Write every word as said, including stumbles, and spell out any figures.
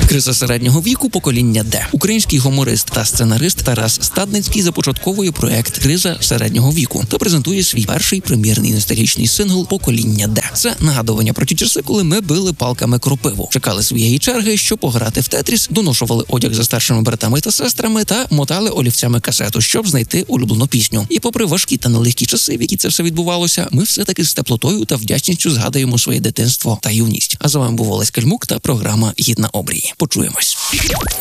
Криза середнього віку, покоління Д. Український гуморист та сценарист Тарас Стадницький започатковує проект «Криза середнього віку» та презентує свій перший прем'єрний ностальгічний сингл «Покоління Д». Це нагадування про ті часи, коли ми били палками кропиву, чекали своєї черги, щоб пограти в Тетріс, доношували одяг за старшими братами та сестрами та мотали олівцями касету, щоб знайти улюблену пісню. І попри важкі та нелегкі часи, в які це все відбувалося, ми все-таки з теплотою та вдячністю згадуємо своє дитинство та юність. А з вами був Олесь Кальмук та програма «Гідна обрії». Почуємось.